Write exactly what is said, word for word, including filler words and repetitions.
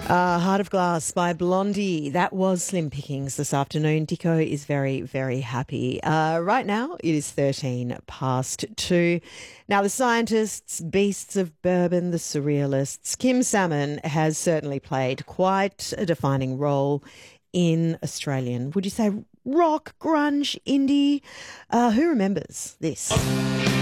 Uh, Heart of Glass by Blondie. That was Slim Pickings this afternoon. Dicko is very, very happy. Uh, right now, it is thirteen past two. Now, the scientists, beasts of bourbon, the surrealists, Kim Salmon has certainly played quite a defining role in Australian, would you say, rock, grunge, indie? Uh, who remembers this?